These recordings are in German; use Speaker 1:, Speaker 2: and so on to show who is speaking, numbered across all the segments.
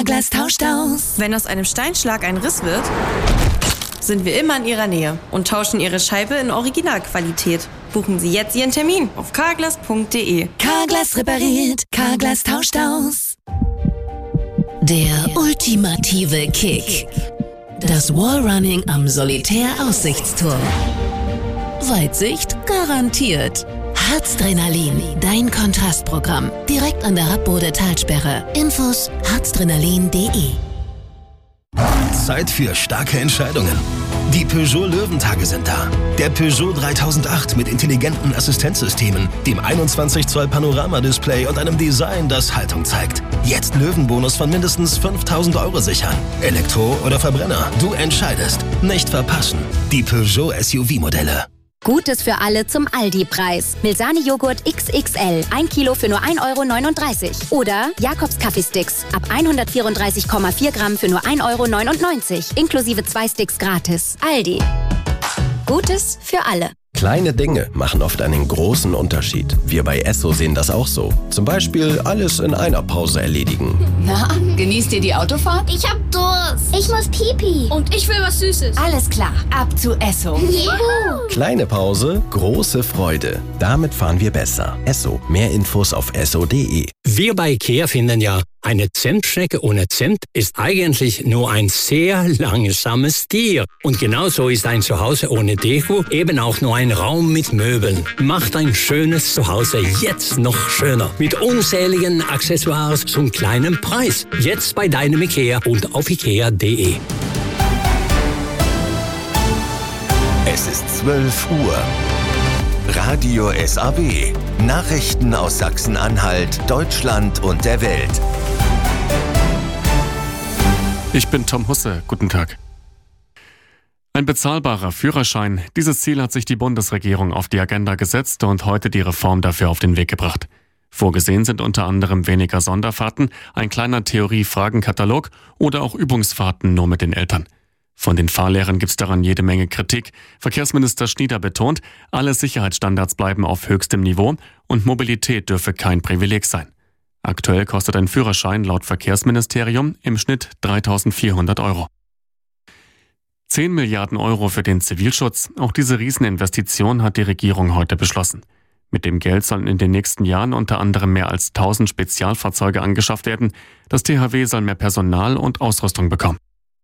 Speaker 1: Carglass tauscht aus.
Speaker 2: Wenn aus einem Steinschlag ein Riss wird, sind wir immer in Ihrer Nähe und tauschen Ihre Scheibe in Originalqualität. Buchen Sie jetzt Ihren Termin auf carglass.de.
Speaker 1: Carglass repariert, Carglass tauscht aus. Der ultimative Kick. Das Wallrunning am Solitär-Aussichtsturm. Weitsicht garantiert. Harzdrenalin, dein Kontrastprogramm. Direkt an der Happbode-Talsperre. Infos harzdrenalin.de.
Speaker 3: Zeit für starke Entscheidungen. Die Peugeot Löwentage sind da. Der Peugeot 3008 mit intelligenten Assistenzsystemen, dem 21 Zoll Panoramadisplay und einem Design, das Haltung zeigt. Jetzt Löwenbonus von mindestens 5.000 € sichern. Elektro oder Verbrenner, du entscheidest. Nicht verpassen. Die Peugeot SUV-Modelle.
Speaker 4: Gutes für alle zum Aldi-Preis. Milsani-Joghurt XXL, 1 Kilo für nur 1,39 € Oder Jakobs Kaffeesticks, ab 134,4 Gramm für nur 1,99 €, inklusive 2 Sticks gratis. Aldi. Gutes für alle.
Speaker 5: Kleine Dinge machen oft einen großen Unterschied. Wir bei Esso sehen das auch so. Zum Beispiel alles in einer Pause erledigen.
Speaker 6: Na, genießt ihr die Autofahrt?
Speaker 7: Ich hab Durst. Ich muss Pipi.
Speaker 6: Und ich will was Süßes.
Speaker 4: Alles klar, ab zu Esso.
Speaker 7: Juhu.
Speaker 5: Kleine Pause, große Freude. Damit fahren wir besser. Esso. Mehr Infos auf esso.de.
Speaker 8: Wir bei IKEA finden ja, eine Zimtschnecke ohne Zimt ist eigentlich nur ein sehr langsames Tier. Und genauso ist ein Zuhause ohne Deko eben auch nur ein Raum mit Möbeln. Macht ein schönes Zuhause jetzt noch schöner. Mit unzähligen Accessoires zum kleinen Preis. Jetzt bei deinem IKEA und auf ikea.de.
Speaker 9: Es ist 12 Uhr. Radio SAW. Nachrichten aus Sachsen-Anhalt, Deutschland und der Welt.
Speaker 10: Ich bin Tom Husse. Guten Tag. Ein bezahlbarer Führerschein. Dieses Ziel hat sich die Bundesregierung auf die Agenda gesetzt und heute die Reform dafür auf den Weg gebracht. Vorgesehen sind unter anderem weniger Sonderfahrten, ein kleiner Theorie-Fragenkatalog oder auch Übungsfahrten nur mit den Eltern. Von den Fahrlehrern gibt's daran jede Menge Kritik. Verkehrsminister Schnieder betont, alle Sicherheitsstandards bleiben auf höchstem Niveau und Mobilität dürfe kein Privileg sein. Aktuell kostet ein Führerschein laut Verkehrsministerium im Schnitt 3.400 €. 10 Milliarden € für den Zivilschutz. Auch diese Rieseninvestition hat die Regierung heute beschlossen. Mit dem Geld sollen in den nächsten Jahren unter anderem mehr als 1.000 Spezialfahrzeuge angeschafft werden. Das THW soll mehr Personal und Ausrüstung bekommen.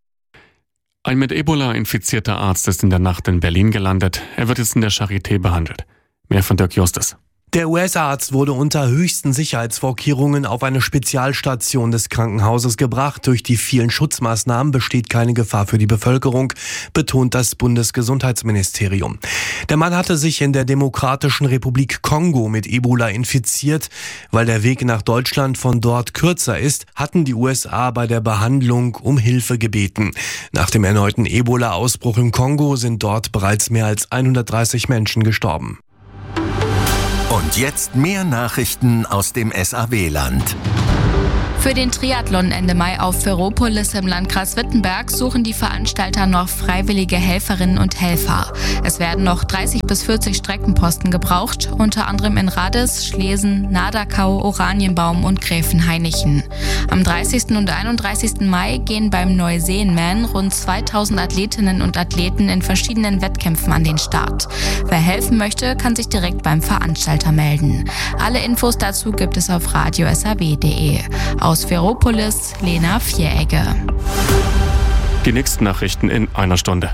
Speaker 10: Ein mit Ebola infizierter Arzt ist in der Nacht in Berlin gelandet. Er wird jetzt in der Charité behandelt. Mehr von Dirk Justus.
Speaker 11: Der US-Arzt wurde unter höchsten Sicherheitsvorkehrungen auf eine Spezialstation des Krankenhauses gebracht. Durch die vielen Schutzmaßnahmen besteht keine Gefahr für die Bevölkerung, betont das Bundesgesundheitsministerium. Der Mann hatte sich in der Demokratischen Republik Kongo mit Ebola infiziert. Weil der Weg nach Deutschland von dort kürzer ist, hatten die USA bei der Behandlung um Hilfe gebeten. Nach dem erneuten Ebola-Ausbruch im Kongo sind dort bereits mehr als 130 Menschen gestorben.
Speaker 9: Und jetzt mehr Nachrichten aus dem SAW-Land.
Speaker 12: Für den Triathlon Ende Mai auf Ferropolis im Landkreis Wittenberg suchen die Veranstalter noch freiwillige Helferinnen und Helfer. Es werden noch 30 bis 40 Streckenposten gebraucht, unter anderem in Radis, Schlesen, Nadakau, Oranienbaum und Gräfenhainichen. Am 30. und 31. Mai gehen beim Neuseenman rund 2000 Athletinnen und Athleten in verschiedenen Wettkämpfen an den Start. Wer helfen möchte, kann sich direkt beim Veranstalter melden. Alle Infos dazu gibt es auf radiosaw.de. Aus Ferropolis, Lena Vieregge.
Speaker 10: Die nächsten Nachrichten in einer Stunde.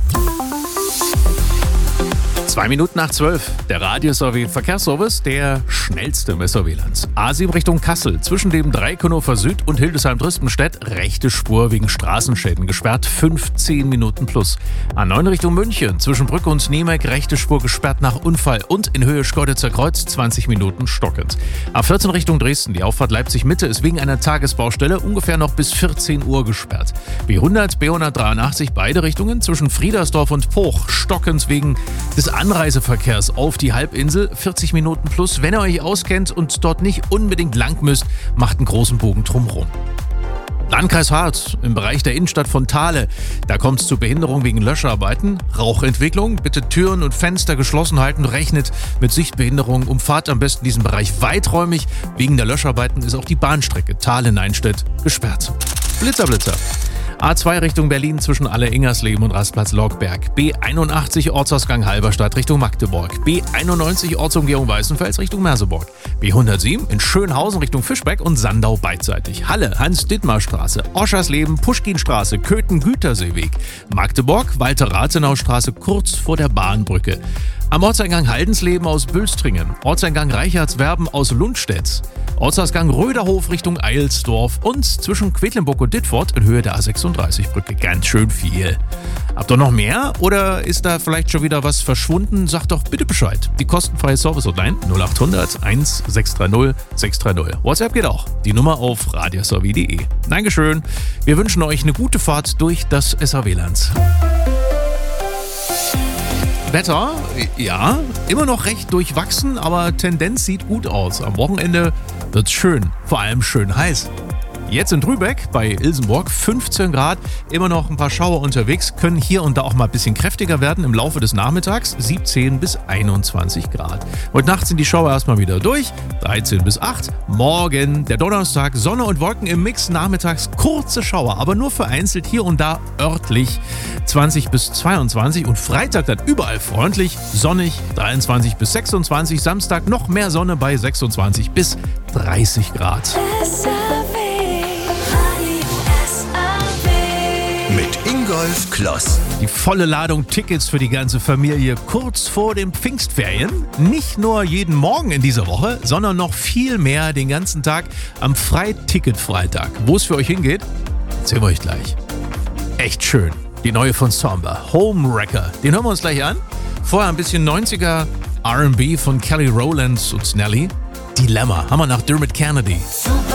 Speaker 13: 2 Minuten nach 12. Der Radio-SAW-Verkehrsservice, der schnellste im SAW-Land. A7 Richtung Kassel, zwischen dem Dreikonhofer Süd und Hildesheim-Drüspenstedt, rechte Spur wegen Straßenschäden gesperrt, 15 Minuten plus. A9 Richtung München, zwischen Brücke und Niemek, rechte Spur gesperrt nach Unfall und in Höhe Schkeuditzer Kreuz, 20 Minuten stockend. A14 Richtung Dresden, die Auffahrt Leipzig-Mitte ist wegen einer Tagesbaustelle ungefähr noch bis 14 Uhr gesperrt. B100, B183, beide Richtungen, zwischen Friedersdorf und Poch, stockend wegen des Anreiseverkehrs auf die Halbinsel, 40 Minuten plus. Wenn ihr euch auskennt und dort nicht unbedingt lang müsst, macht einen großen Bogen drumherum. Landkreis Hart, im Bereich der Innenstadt von Thale. Da kommt es zu Behinderung wegen Löscharbeiten. Rauchentwicklung, bitte Türen und Fenster geschlossen halten. Rechnet mit Sichtbehinderung. Umfahrt am besten diesen Bereich weiträumig. Wegen der Löscharbeiten ist auch die Bahnstrecke Thale-Neinstedt gesperrt. Blitzer. A2 Richtung Berlin zwischen Alle-Ingersleben und Rastplatz Lockberg. B81 Ortsausgang Halberstadt Richtung Magdeburg. B91 Ortsumgehung Weißenfels Richtung Merseburg. B107 in Schönhausen Richtung Fischbeck und Sandau beidseitig. Halle Hans-Dittmar-Straße, Oschersleben, Puschkinstraße, Köthen-Güterseeweg. Magdeburg Walter-Rathenau-Straße kurz vor der Bahnbrücke. Am Ortseingang Haldensleben aus Bülstringen. Ortseingang Reichardswerben aus Lundstedt. Ortsausgang Röderhof Richtung Eilsdorf und zwischen Quedlinburg und Dittfurt in Höhe der A36-Brücke. Ganz schön viel. Habt ihr noch mehr oder ist da vielleicht schon wieder was verschwunden? Sagt doch bitte Bescheid. Die kostenfreie Service-Hotline 0800 1630 630. WhatsApp geht auch. Die Nummer auf radiosav.de. Dankeschön. Wir wünschen euch eine gute Fahrt durch das SAW-Land. Wetter, ja, immer noch recht durchwachsen, aber Tendenz sieht gut aus. Am Wochenende wird's schön, vor allem schön heiß. Jetzt in Drübeck bei Ilsenburg 15 Grad, immer noch ein paar Schauer unterwegs, können hier und da auch mal ein bisschen kräftiger werden im Laufe des Nachmittags, 17 bis 21 Grad. Heute Nacht sind die Schauer erstmal wieder durch, 13 bis 8. Morgen, der Donnerstag, Sonne und Wolken im Mix, nachmittags kurze Schauer, aber nur vereinzelt hier und da örtlich, 20 bis 22 und Freitag dann überall freundlich, sonnig, 23 bis 26, Samstag noch mehr Sonne bei 26 bis 30 Grad.
Speaker 9: Mit Ingolf Kloss.
Speaker 13: Die volle Ladung Tickets für die ganze Familie kurz vor den Pfingstferien. Nicht nur jeden Morgen in dieser Woche, sondern noch viel mehr den ganzen Tag am Freiticket-Freitag. Wo es für euch hingeht, erzählen wir euch gleich. Echt schön. Die neue von Somber, Homewrecker. Den hören wir uns gleich an. Vorher ein bisschen 90er R&B von Kelly Rowland und Nelly. Dilemma haben wir nach Dermot Kennedy.